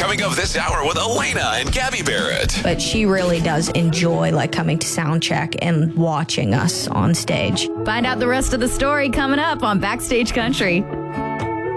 Coming up this hour with Elena and Gabby Barrett. But she really does enjoy coming to sound check and watching us on stage. Find out the rest of the story coming up on Backstage Country.